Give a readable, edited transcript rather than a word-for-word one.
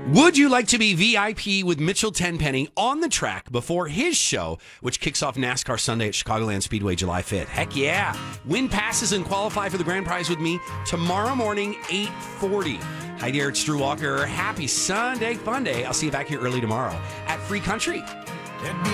Would you like to be VIP with Mitchell Tenpenny on the track before his show, which kicks off NASCAR Sunday at Chicagoland Speedway July 5th? Heck yeah. Win passes and qualify for the grand prize with me tomorrow morning, 8:40. Hi, dear. It's Drew Walker. Happy Sunday, fun day. I'll see you back here early tomorrow at Free Country.